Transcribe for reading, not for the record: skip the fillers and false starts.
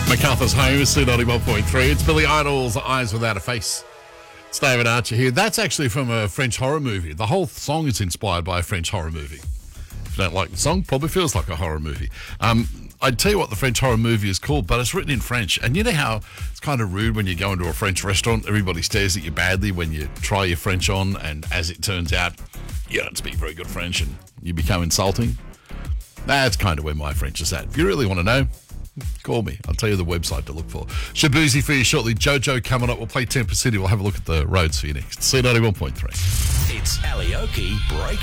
MacArthur's Home is C91.3. It's Billy Idol's Eyes Without a Face. It's David Archer here. That's actually from a French horror movie. The whole song is inspired by a French horror movie. If you don't like the song, probably feels like a horror movie. I'd tell you what the French horror movie is called, but it's written in French. And you know how it's kind of rude when you go into a French restaurant, everybody stares at you badly when you try your French on, and as it turns out, you don't speak very good French and you become insulting? That's kind of where my French is at. If you really want to know, call me. I'll tell you the website to look for. Shabuzi for you shortly. Jojo coming up. We'll play Temper City. We'll have a look at the roads for you next. C91.3. It's Karaoke Break.